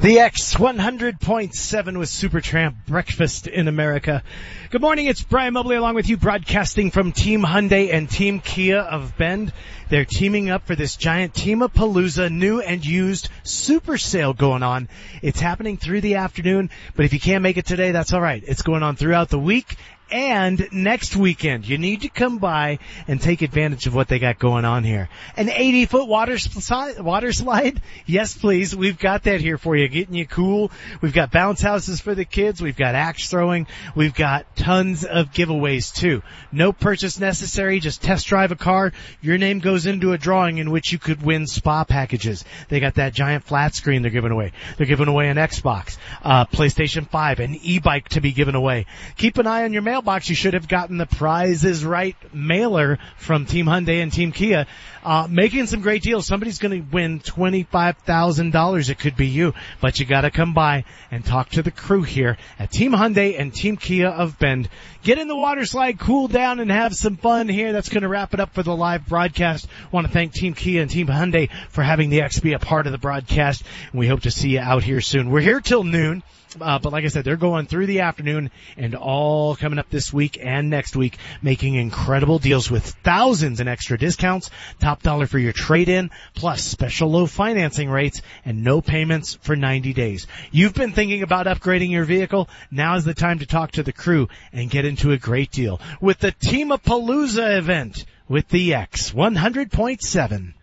The X 100.7 with Supertramp, Breakfast in America. Good morning, it's Brian Mobley along with you, broadcasting from Team Hyundai and Team Kia of Bend. They're teaming up for this giant Team-a-Palooza new and used super sale going on. It's happening through the afternoon, but if you can't make it today, that's all right. It's going on throughout the week and next weekend. You need to come by and take advantage of what they got going on here. An 80-foot water slide? Yes, please. We've got that here for you, getting you cool. We've got bounce houses for the kids. We've got axe throwing. We've got tons of giveaways, too. No purchase necessary. Just test drive a car. Your name goes into a drawing in which you could win spa packages. They got that giant flat screen they're giving away. They're giving away an Xbox, PlayStation 5, an e-bike to be given away. Keep an eye on your mailbox. You should have gotten the Prize is Right mailer from Team Hyundai and Team Kia, making some great deals. Somebody's going to win $25,000. It could be you, but you got to come by and talk to the crew here at Team Hyundai and Team Kia of Bend. Get in the water slide, cool down, and have some fun here. That's going to wrap it up for the live broadcast. I want to thank Team Kia and Team Hyundai for having the X be a part of the broadcast, and we hope to see you out here soon. We're here till noon. But like I said, they're going through the afternoon and all coming up this week and next week, making incredible deals with thousands in extra discounts, top dollar for your trade-in, plus special low financing rates and no payments for 90 days. You've been thinking about upgrading your vehicle? Now is the time to talk to the crew and get into a great deal with the Team-a-Palooza event with the X 100.7.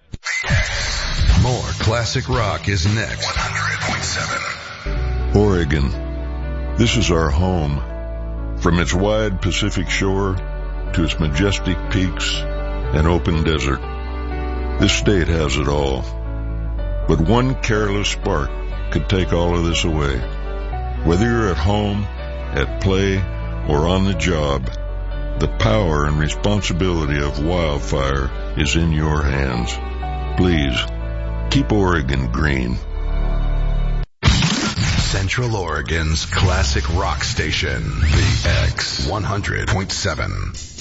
More classic rock is next. 100.7. Oregon. This is our home. From its wide Pacific shore to its majestic peaks and open desert, this state has it all. But one careless spark could take all of this away. Whether you're at home, at play, or on the job, the power and responsibility of wildfire is in your hands. Please, keep Oregon green. Central Oregon's classic rock station, the X 100.7.